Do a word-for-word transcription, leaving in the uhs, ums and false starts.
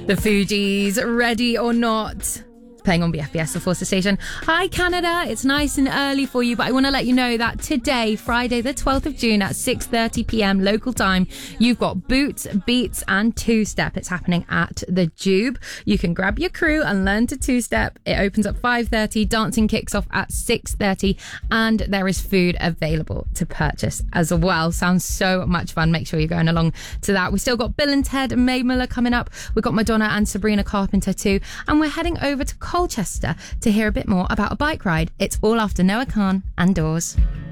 The Fugees, Ready or Not, playing on B F B S, the Forster station. Hi Canada, it's nice and early for you, but I want to let you know that today, Friday the twelfth of June at six thirty p.m. local time, you've got Boots, Beats and Two Step. It's happening at the Jube. You can grab your crew and learn to two step. It opens at five thirty, dancing kicks off at six thirty, and there is food available to purchase as well. Sounds so much fun. Make sure you're going along to that. We've still got Bill and Ted and Mae Muller coming up. We've got Madonna and Sabrina Carpenter too, and we're heading over to Colchester to hear a bit more about a bike ride. It's all after Noah Khan and Doors.